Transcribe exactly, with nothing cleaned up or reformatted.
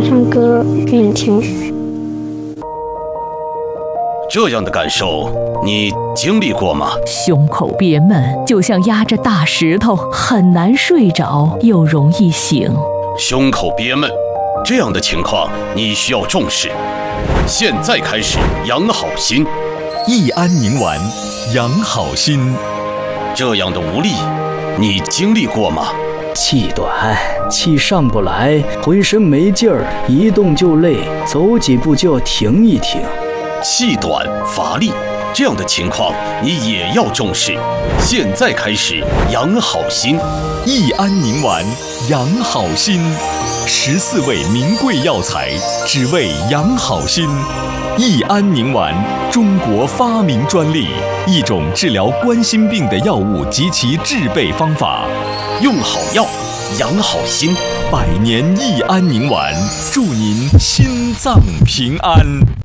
唱歌给你听。 这样的感受，你经历过吗？ 胸口憋闷，就像压着大石头，很难睡着，又容易醒。 胸口憋闷，这样的情况你需要重视。现在开始养好心， 益安宁丸，养好心。 这样的无力，你经历过吗？ 气短，气上不来，浑身没劲儿，一动就累，走几步就要停一停。 气短乏力，这样的情况你也要重视。现在开始养好心， 益安宁丸，养好心。十四味名贵药材，只为养好心。益安宁丸，中国发明专利，一种治疗冠心病的药物及其制备方法。 用好药，养好心。 百年益安宁丸，祝您心脏平安。